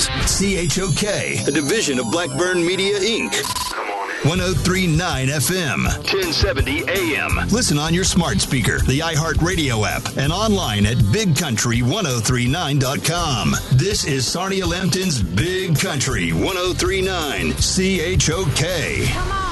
is CHOK, a division of Blackburn Media, Inc. 103.9 FM, 1070 AM. Listen on your smart speaker, the iHeartRadio app, and online at BigCountry1039.com. This is Sarnia Lambton's Big Country 1039 CHOK. Come on.